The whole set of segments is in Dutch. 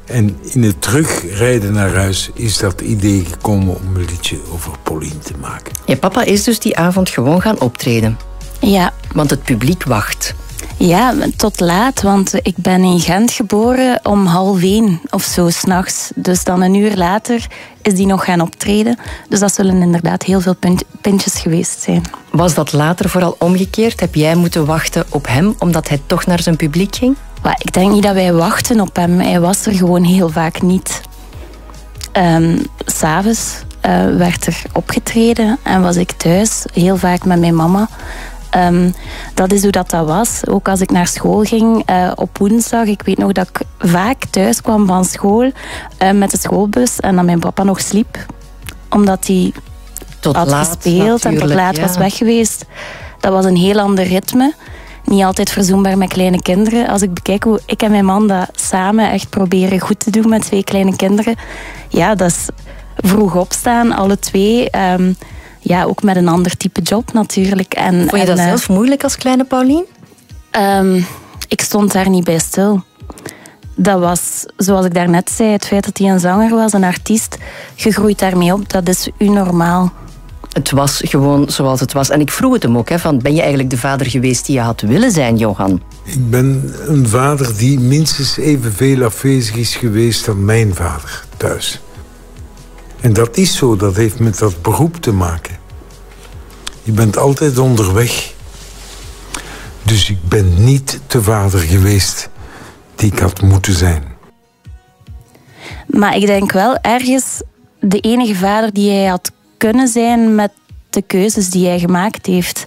En in het terugrijden naar huis is dat idee gekomen om een liedje over Pauline te maken. Je papa is dus die avond gewoon gaan optreden. Ja. Want het publiek wacht. Ja, tot laat, want ik ben in Gent geboren om 12:30 of zo 's nachts. Dus dan een uur later is die nog gaan optreden. Dus dat zullen inderdaad heel veel pintjes geweest zijn. Was dat later vooral omgekeerd? Heb jij moeten wachten op hem, omdat hij toch naar zijn publiek ging? Maar ik denk niet dat wij wachten op hem. Hij was er gewoon heel vaak niet. 'S'avonds werd er opgetreden en was ik thuis, heel vaak met mijn mama. Dat is hoe dat was. Ook als ik naar school ging op woensdag. Ik weet nog dat ik vaak thuis kwam van school met de schoolbus en dat mijn papa nog sliep. Omdat hij had gespeeld en tot laat was weg geweest. Dat was een heel ander ritme. Niet altijd verzoenbaar met kleine kinderen. Als ik bekijk hoe ik en mijn man dat samen echt proberen goed te doen met 2 kleine kinderen. Ja, dat is vroeg opstaan, alle 2. Ja, ook met een ander type job natuurlijk. Vond je dat zelf moeilijk als kleine Pauline? Ik stond daar niet bij stil. Dat was, zoals ik daarnet zei, het feit dat hij een zanger was, een artiest, je groeit daarmee op, dat is u normaal. Het was gewoon zoals het was. En ik vroeg het hem ook, van, ben je eigenlijk de vader geweest die je had willen zijn, Johan? Ik ben een vader die minstens evenveel afwezig is geweest dan mijn vader thuis. En dat is zo, dat heeft met dat beroep te maken. Je bent altijd onderweg. Dus ik ben niet de vader geweest die ik had moeten zijn. Maar ik denk wel ergens de enige vader die hij had kunnen zijn met de keuzes die hij gemaakt heeft.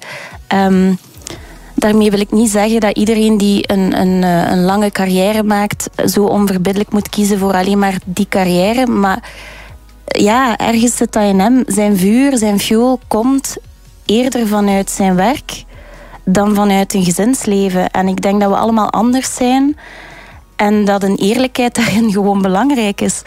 Daarmee wil ik niet zeggen dat iedereen die een lange carrière maakt zo onverbiddelijk moet kiezen voor alleen maar die carrière. Maar ja, ergens zit dat in hem. Zijn vuur, zijn fuel komt eerder vanuit zijn werk dan vanuit een gezinsleven. En ik denk dat we allemaal anders zijn en dat een eerlijkheid daarin gewoon belangrijk is.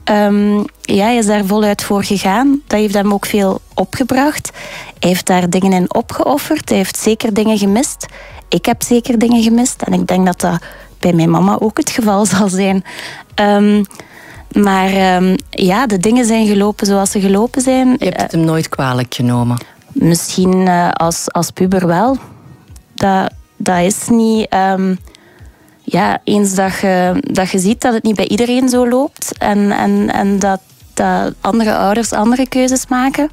Hij is daar voluit voor gegaan. Dat heeft hem ook veel opgebracht. Hij heeft daar dingen in opgeofferd. Hij heeft zeker dingen gemist. Ik heb zeker dingen gemist. En ik denk dat dat bij mijn mama ook het geval zal zijn. Maar de dingen zijn gelopen zoals ze gelopen zijn. Je hebt het hem nooit kwalijk genomen? Misschien als puber wel. Dat is niet... eens dat je ziet dat het niet bij iedereen zo loopt. En dat andere ouders andere keuzes maken.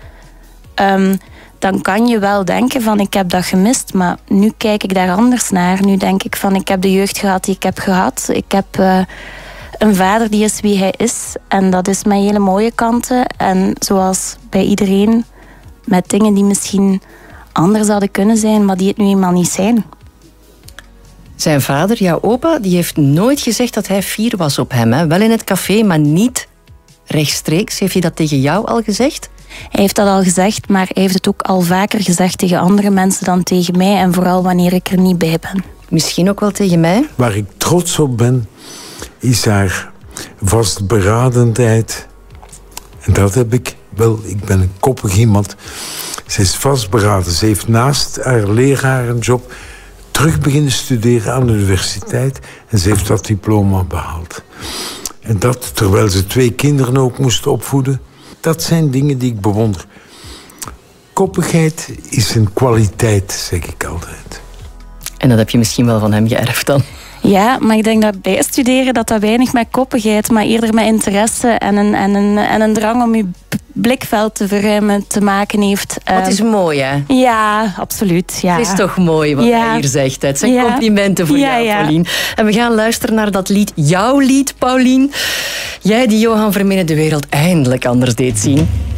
Dan kan je wel denken van ik heb dat gemist. Maar nu kijk ik daar anders naar. Nu denk ik van ik heb de jeugd gehad die ik heb gehad. Ik heb... een vader die is wie hij is. En dat is met hele mooie kanten. En zoals bij iedereen, met dingen die misschien anders hadden kunnen zijn, maar die het nu eenmaal niet zijn. Zijn vader, jouw opa, die heeft nooit gezegd dat hij fier was op hem. Hè? Wel in het café, maar niet rechtstreeks. Heeft hij dat tegen jou al gezegd? Hij heeft dat al gezegd, maar hij heeft het ook al vaker gezegd tegen andere mensen dan tegen mij. En vooral wanneer ik er niet bij ben. Misschien ook wel tegen mij? Waar ik trots op ben, is haar vastberadenheid. En dat heb ik wel. Ik ben een koppig iemand. Ze is vastberaden. Ze heeft naast haar lerarenjob terug beginnen studeren aan de universiteit. En ze heeft dat diploma behaald. En dat terwijl ze 2 kinderen ook moest opvoeden. Dat zijn dingen die ik bewonder. Koppigheid is een kwaliteit, zeg ik altijd. En dat heb je misschien wel van hem geërfd dan? Ja, maar ik denk dat bijstuderen dat weinig met koppigheid, maar eerder met interesse en een drang om je blikveld te verruimen te maken heeft. Wat is mooi, hè? Ja, absoluut. Ja. Het is toch mooi wat hij hier zegt. Het zijn complimenten voor jou, Pauline. En we gaan luisteren naar dat lied, jouw lied, Pauline. Jij die Johan Verminen de wereld eindelijk anders deed zien.